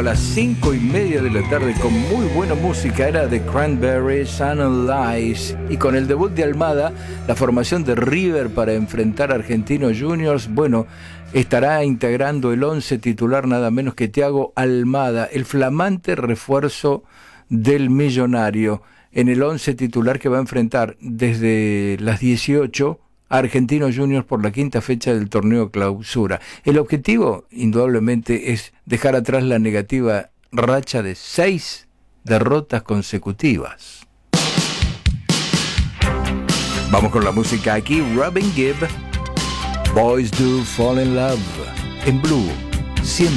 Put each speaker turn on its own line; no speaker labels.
las 5:30 de la tarde con muy buena música. Era The Cranberries and Lies. Y con el debut de Almada, la formación de River para enfrentar a Argentinos Juniors, bueno, estará integrando el 11 titular nada menos que Thiago Almada, el flamante refuerzo del Millonario, en el 11 titular que va a enfrentar desde las 18 a Argentinos Juniors por la quinta fecha del torneo Clausura. El objetivo, indudablemente, es dejar atrás la negativa racha de 6 derrotas consecutivas. Vamos con la música aquí. Robin Gibb, Boys Do Fall in Love, en Blue 100.9.